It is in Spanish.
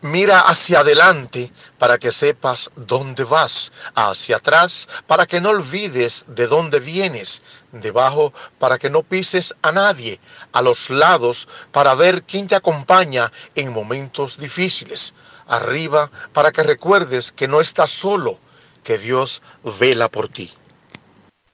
Mira hacia adelante para que sepas dónde vas, hacia atrás para que no olvides de dónde vienes, debajo para que no pises a nadie, a los lados para ver quién te acompaña en momentos difíciles, arriba para que recuerdes que no estás solo, que Dios vela por ti.